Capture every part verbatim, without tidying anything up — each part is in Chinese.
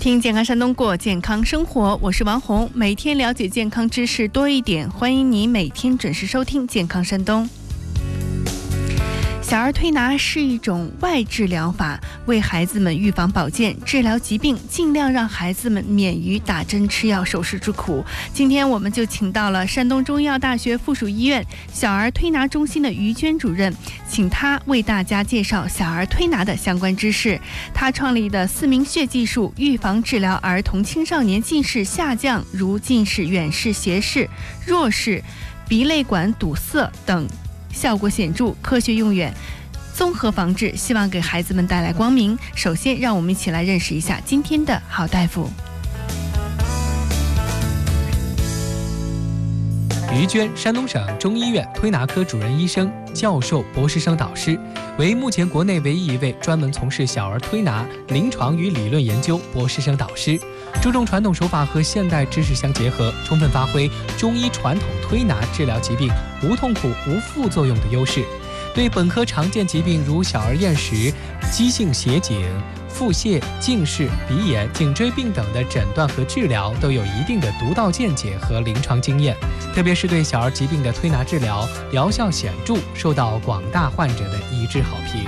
听健康山东过健康生活，我是王红，每天了解健康知识多一点，欢迎你每天准时收听健康山东。小儿推拿是一种外治疗法，为孩子们预防保健、治疗疾病，尽量让孩子们免于打针吃药手术之苦。今天我们就请到了山东中医药大学附属医院小儿推拿中心的于娟主任，请她为大家介绍小儿推拿的相关知识。她创立的四明穴技术，预防治疗儿童青少年近视下降，如近视、远视、斜视、弱视、鼻泪管堵塞等，效果显著，科学用眼，综合防治，希望给孩子们带来光明。首先让我们一起来认识一下今天的好大夫。 于娟，山东省中医院推拿科主任医生、教授、博士生导师，为目前国内唯一一位专门从事小儿推拿临床与理论研究博士生导师，注重传统手法和现代知识相结合，充分发挥中医传统推拿治疗疾病无痛苦、无副作用的优势，对本科常见疾病如小儿厌食、急性斜颈、腹泻、近视、鼻炎、颈椎病等的诊断和治疗都有一定的独到见解和临床经验，特别是对小儿疾病的推拿治疗疗效显著，受到广大患者的一致好评。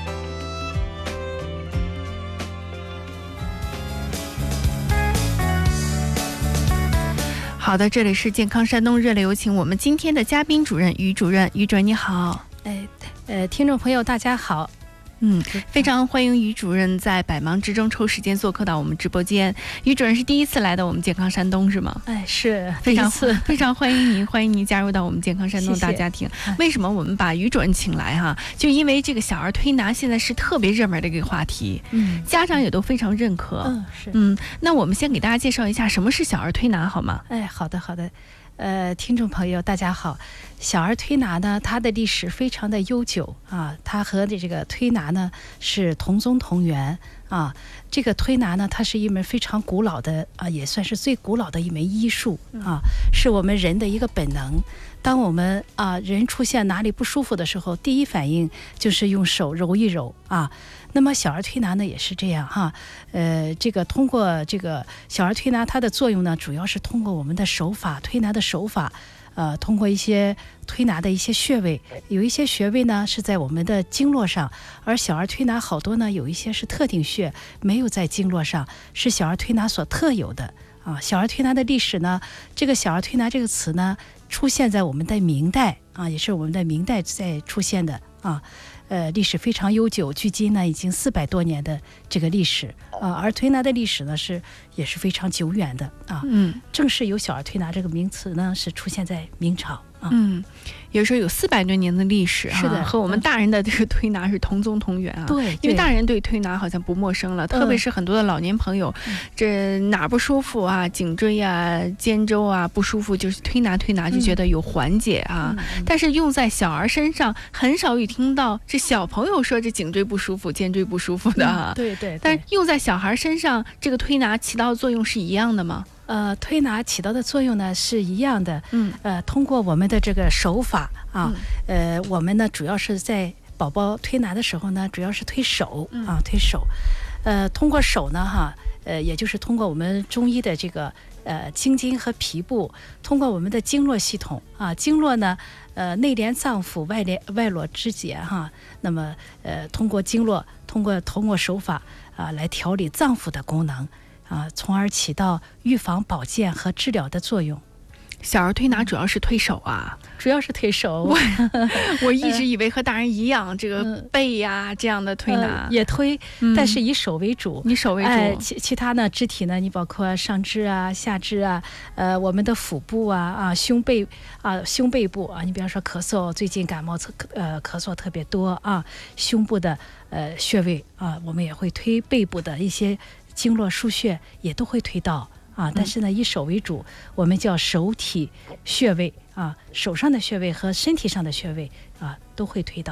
好的，这里是健康山东，热烈有请我们今天的嘉宾主任于主任。于主任你好。 哎，呃，听众朋友大家好。 嗯，非常欢迎于主任在百忙之中抽时间做客到我们直播间。于主任是第一次来到我们健康山东是吗？ 哎，是非常非常欢迎您，欢迎您加入到我们健康山东大家庭。 谢谢。 为什么我们把于主任请来哈？就因为这个小儿推拿现在是特别热门的一个话题，嗯，家长也都非常认可。 嗯，是。 嗯，那我们先给大家介绍一下什么是小儿推拿好吗？ 哎，好的好的。呃，听众朋友大家好，小儿推拿呢，它的历史非常的悠久啊，它和这个推拿呢是同宗同源啊。这个推拿呢，它是一门非常古老的啊，也算是最古老的一门医术啊，是我们人的一个本能。当我们啊人出现哪里不舒服的时候，第一反应就是用手揉一揉啊。那么小儿推拿呢也是这样哈，呃，这个通过这个小儿推拿，它的作用呢，主要是通过我们的手法，推拿的手法，呃，通过一些推拿的一些穴位，有一些穴位呢是在我们的经络上，而小儿推拿好多呢有一些是特定穴，没有在经络上，是小儿推拿所特有的啊。小儿推拿的历史呢，这个小儿推拿这个词呢，出现在我们的明代啊，也是我们的明代在出现的啊。呃，历史非常悠久，距今呢已经四百多年的这个历史啊，而推拿的历史呢是也是非常久远的啊。嗯，正式有小儿推拿这个名词呢是出现在明朝啊。 嗯，有时候有四百多年的历史哈， 是的， 和我们大人的这个推拿是同宗同源啊。 对， 因为大人对推拿好像不陌生了，嗯、特别是很多的老年朋友，嗯、这哪不舒服啊，颈椎啊、肩周啊不舒服，就是推拿推拿就觉得有缓解啊。嗯、但是用在小儿身上，很少有听到这小朋友说这颈椎不舒服、肩椎不舒服的啊。 嗯、对, 对对。 但是用在小孩身上，这个推拿起到的作用是一样的吗？ 呃，推拿起到的作用呢是一样的，嗯，呃，通过我们的这个手法啊，嗯、呃，我们呢主要是在宝宝推拿的时候呢，主要是推手、嗯、啊，推手，呃，通过手呢，哈，呃，也就是通过我们中医的这个呃经筋和皮部，通过我们的经络系统啊，经络呢，呃，内连脏腑，外连外络肢节哈，那么呃，通过经络，通过通过手法啊，来调理脏腑的功能。啊，从而起到预防保健和治疗的作用。 小儿推拿主要是推手啊， 主要是推手。 我我一直以为和大人一样，呃、这个背呀、啊、这样的推拿、 呃、也推、嗯，但是以手为主。 以手为主， 哎、其其他呢，肢体呢，你包括上肢啊、下肢啊，呃，我们的腹部啊、啊胸背啊、胸背部啊，你比方说咳嗽，最近感冒呃咳嗽特别多啊，胸部的呃穴位啊，我们也会推背部的一些经络腧穴，也都会推到。啊，但是呢，以手为主，我们叫手体穴位啊，手上的穴位和身体上的穴位啊，都会推到的。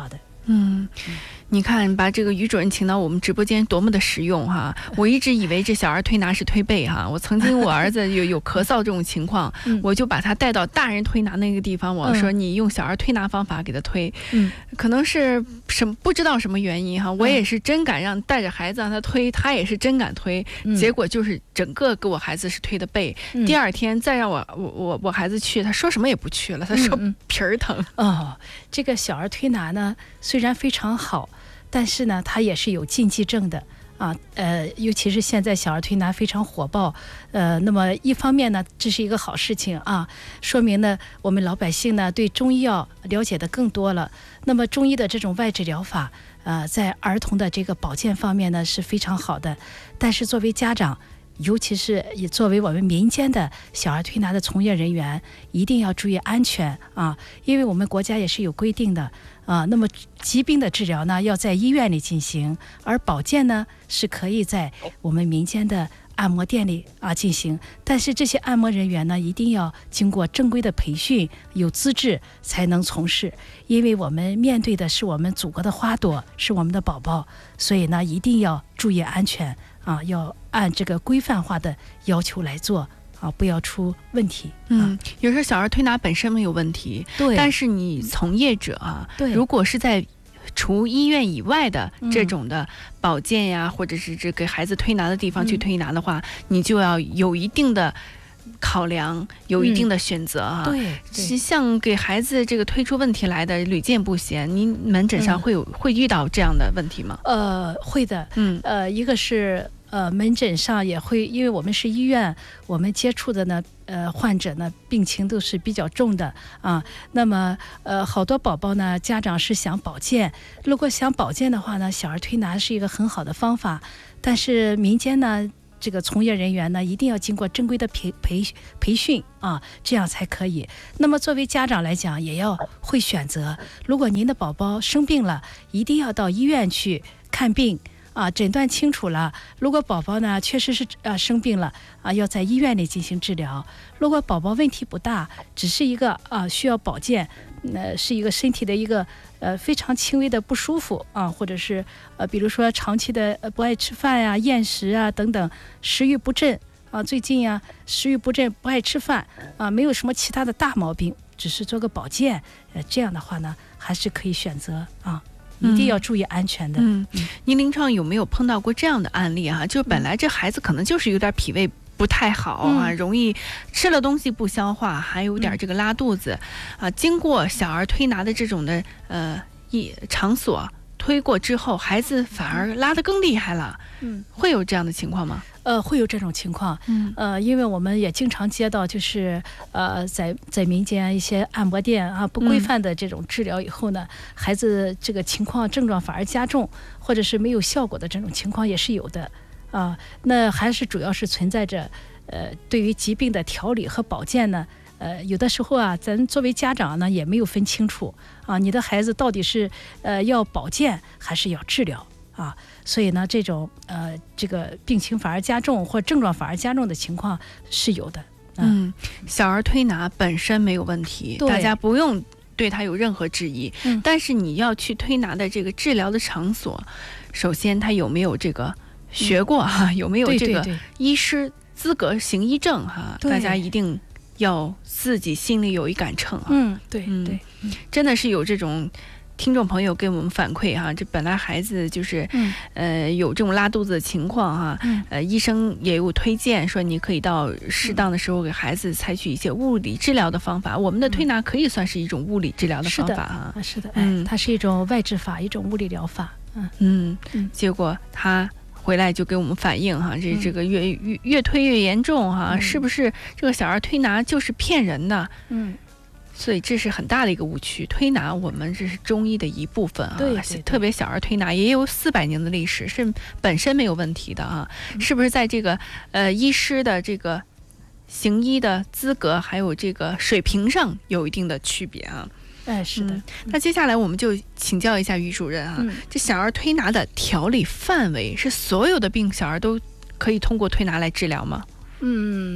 嗯，你看把这个于主任请到我们直播间多么的实用哈！我一直以为这小儿推拿是推背哈，我曾经我儿子有有咳嗽这种情况， 嗯、 我就把他带到大人推拿那个地方，我说你用小儿推拿方法给他推， 嗯， 可能是什么不知道什么原因哈，我也是真敢让带着孩子让他推，他也是真敢推， 嗯、 结果就是整个给我孩子是推的背， 嗯、 第二天再让我我我我孩子去，他说什么也不去了，他说皮儿疼。 嗯、哦，这个小儿推拿呢，虽然非常好，但是呢，它也是有禁忌症的啊。呃，尤其是现在小儿推拿非常火爆，呃，那么一方面呢，这是一个好事情啊，说明呢，我们老百姓呢对中医药了解的更多了。那么中医的这种外治疗法，呃，在儿童的这个保健方面呢是非常好的。但是作为家长，尤其是也作为我们民间的小儿推拿的从业人员，一定要注意安全啊，因为我们国家也是有规定的啊。那么疾病的治疗呢，要在医院里进行，而保健呢，是可以在我们民间的按摩店里啊进行。但是这些按摩人员呢，一定要经过正规的培训，有资质才能从事，因为我们面对的是我们祖国的花朵，是我们的宝宝，所以呢，一定要注意安全。啊，要按这个规范化的要求来做啊，不要出问题。 嗯，有时候小儿推拿本身没有问题， 对， 但是你从业者啊， 对， 如果是在除医院以外的这种的保健呀，嗯、或者是这给孩子推拿的地方去推拿的话，嗯、你就要有一定的考量，有一定的选择啊。 嗯、对， 像给孩子这个推出问题来的屡见不鲜，您门诊上会有、嗯、会遇到这样的问题吗？ 呃，会的。 嗯， 呃，一个是。呃，门诊上也会，因为我们是医院，我们接触的呢，呃，患者呢，病情都是比较重的啊。那么，呃，好多宝宝呢，家长是想保健，如果想保健的话呢，小儿推拿是一个很好的方法。但是民间呢，这个从业人员呢，一定要经过正规的培培培训啊，这样才可以。那么作为家长来讲，也要会选择。如果您的宝宝生病了，一定要到医院去看病。啊，诊断清楚了。如果宝宝呢确实是呃生病了啊，要在医院里进行治疗。如果宝宝问题不大，只是一个啊需要保健，呃是一个身体的一个呃非常轻微的不舒服啊，或者是呃比如说长期的呃不爱吃饭呀、厌食啊等等，食欲不振啊，最近呀食欲不振、不爱吃饭啊，没有什么其他的大毛病，只是做个保健，呃这样的话呢还是可以选择啊。一定要注意安全的。 嗯，您临床有没有碰到过这样的案例啊？就是本来这孩子可能就是有点脾胃不太好啊，嗯、容易吃了东西不消化，还有点这个拉肚子、嗯、啊。经过小儿推拿的这种的呃一场所推过之后，孩子反而拉得更厉害了。嗯，会有这样的情况吗？ 呃，会有这种情况，嗯，呃，因为我们也经常接到，就是呃，在在民间一些按摩店啊，不规范的这种治疗以后呢，嗯、孩子这个情况症状反而加重，或者是没有效果的这种情况也是有的，啊，那还是主要是存在着，呃，对于疾病的调理和保健呢，呃，有的时候啊，咱作为家长呢也没有分清楚啊，你的孩子到底是呃要保健还是要治疗。啊，所以呢，这种呃，这个病情反而加重或症状反而加重的情况是有的。 嗯，小儿推拿本身没有问题，大家不用对它有任何质疑。嗯，但是你要去推拿的这个治疗的场所，首先他有没有这个学过哈、嗯，有没有这个医师资格行医证哈？大家一定要自己心里有一杆秤啊。 嗯，对嗯对， 真的是有这种。听众朋友给我们反馈哈，这本来孩子就是，嗯、呃，有这种拉肚子的情况哈，嗯、呃，医生也有推荐说你可以到适当的时候给孩子采取一些物理治疗的方法。嗯、我们的推拿可以算是一种物理治疗的方法哈、 嗯，是的，嗯、哎，它是一种外治法，一种物理疗法。嗯嗯嗯，结果他回来就给我们反映哈，这这个越越越推越严重哈，嗯、是不是这个小儿推拿就是骗人的？嗯。所以这是很大的一个误区。推拿我们这是中医的一部分啊， 对对对， 特别小儿推拿也有四百年的历史，是本身没有问题的啊。嗯、是不是在这个呃医师的这个行医的资格还有这个水平上有一定的区别啊？ 哎，是的。 嗯、那接下来我们就请教一下于主任啊，嗯、这小儿推拿的调理范围是所有的病小儿都可以通过推拿来治疗吗？ 嗯。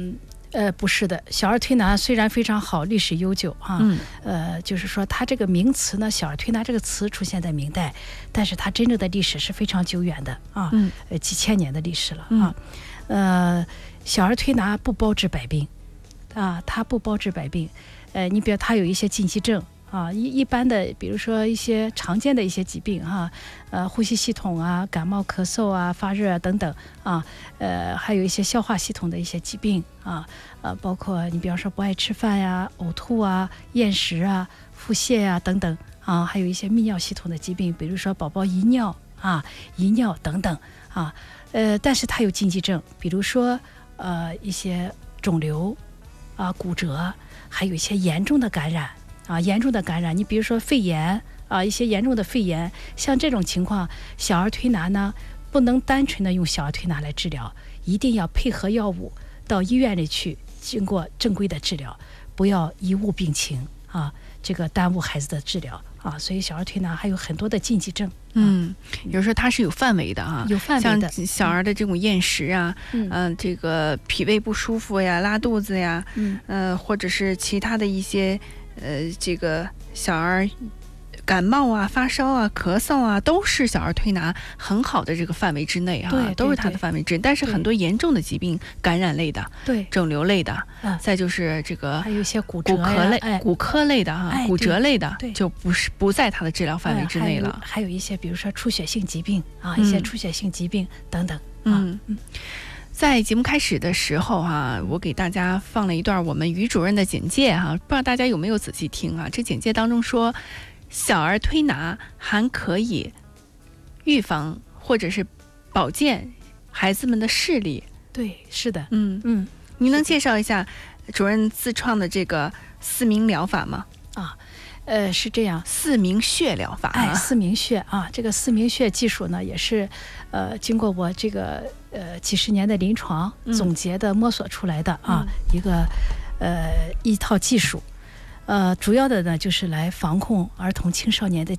呃，不是的，小儿推拿虽然非常好，历史悠久哈、啊， 嗯， 呃，就是说它这个名词呢，小儿推拿这个词出现在明代，但是它真正的历史是非常久远的啊， 嗯， 呃，几千年的历史了啊， 嗯、 呃，小儿推拿不包治百病，啊，它不包治百病，呃，你比如它有一些禁忌症。啊，一一般的，比如说一些常见的一些疾病哈、啊，呃，呼吸系统啊、感冒、咳嗽啊、发热啊等等啊，呃，还有一些消化系统的一些疾病啊，呃，包括你比方说不爱吃饭呀、呕吐啊、厌食啊、腹泻呀、等等啊，还有一些泌尿系统的疾病，比如说宝宝遗尿啊、遗尿等等啊，呃，但是它有禁忌症，比如说呃一些肿瘤啊、骨折，还有一些严重的感染。啊，严重的感染，你比如说肺炎啊，一些严重的肺炎，像这种情况，小儿推拿呢，不能单纯的用小儿推拿来治疗，一定要配合药物到医院里去，经过正规的治疗，不要贻误病情啊，这个耽误孩子的治疗啊。所以小儿推拿还有很多的禁忌症。 嗯，有时候它是有范围的啊， 有范围的。 像小儿的这种厌食啊，嗯、呃，这个脾胃不舒服呀、拉肚子呀，嗯，呃，或者是其他的一些。呃，这个小儿感冒啊、发烧啊、咳嗽啊，都是小儿推拿很好的这个范围之内啊， 对， 都是它的范围之内。但是很多严重的疾病，感染类的， 对， 肿瘤类的，嗯，再就是这个还有一些骨折骨骼类、 哎、 骨科类的啊、 哎、 骨折类的， 对， 就不是不在它的治疗范围之内了。 哎、还, 有还有一些，比如说出血性疾病啊，嗯、一些出血性疾病等等。 嗯嗯。在节目开始的时候哈、啊，我给大家放了一段我们于主任的简介哈、啊，不知道大家有没有仔细听啊？这简介当中说，小儿推拿还可以预防或者是保健孩子们的视力。 对，是的， 嗯嗯，您能介绍一下主任自创的这个四明疗法吗？ 啊。呃，是这样， 四明穴疗法、啊， 哎，四明穴啊，这个四明穴技术呢，也是，呃，经过我这个呃几十年的临床总结的摸索出来的啊，嗯、一个呃一套技术，呃，主要的呢就是来防控儿童青少年的